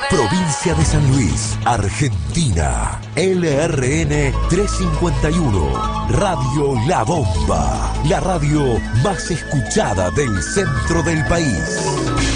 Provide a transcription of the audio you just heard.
Provincia de San Luis, Argentina. LRN 351, Radio La Bomba, la radio más escuchada del centro del país.